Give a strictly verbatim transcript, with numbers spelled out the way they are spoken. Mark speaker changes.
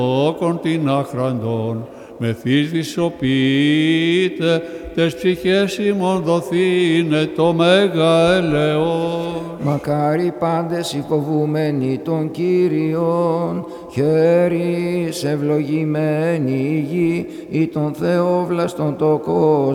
Speaker 1: Όκον την άχραντον, μεθύς δυσοποιείται, τες ψυχές ημών δοθήνε το μέγα ελεόν.
Speaker 2: Μακάρι πάντες οι φοβούμενοι των Κύριων, χέρις ευλογημένη η γη, ή των Θεόβλαστων το κόσμο.